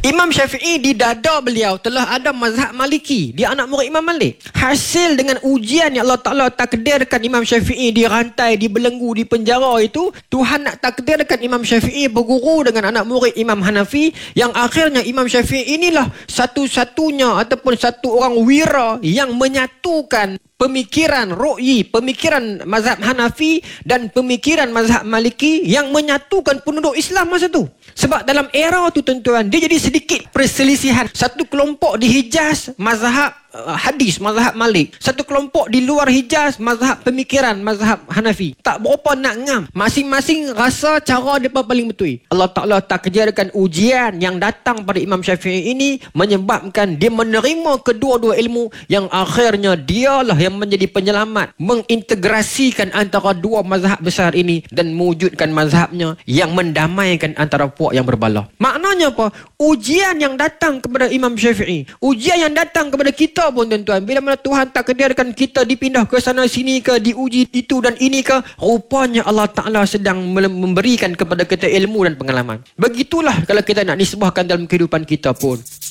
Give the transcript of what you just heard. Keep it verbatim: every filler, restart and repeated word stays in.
Imam Syafi'i di dada beliau telah ada mazhab Maliki. Dia anak murid Imam Malik. Hasil dengan ujian yang Allah Ta'ala takdirkan Imam Syafi'i dirantai, dibelenggu, di penjara itu, Tuhan nak takdirkan Imam Syafi'i berguru dengan anak murid Imam Hanafi, yang akhirnya Imam Syafi'i inilah satu-satunya ataupun satu orang wira yang menyatukan pemikiran Ru'yi, pemikiran mazhab Hanafi dan pemikiran mazhab Maliki, yang menyatukan penduduk Islam masa tu. Sebab dalam era tu tuan-tuan, dia jadi sedikit perselisihan. Satu kelompok di Hijaz mazhab uh, hadis, mazhab Malik. Satu kelompok di luar Hijaz mazhab pemikiran, mazhab Hanafi. Tak berapa nak ngam. Masing-masing rasa cara mereka paling betul. Allah Ta'ala takdirkan ujian yang datang pada Imam Syafi'i ini menyebabkan dia menerima kedua-dua ilmu, yang akhirnya dialah yang menjadi penyelamat, mengintegrasikan antara dua mazhab besar ini dan mewujudkan mazhabnya yang mendamaikan antara puak yang berbala. Maknanya apa? Ujian yang datang kepada Imam Syafi'i, ujian yang datang kepada kita pun tuan-tuan, bila mana Tuhan takdirkan kita dipindah ke sana sini ke, diuji itu dan ini ke, rupanya Allah Ta'ala sedang memberikan kepada kita ilmu dan pengalaman. Begitulah kalau kita nak nisbahkan dalam kehidupan kita pun.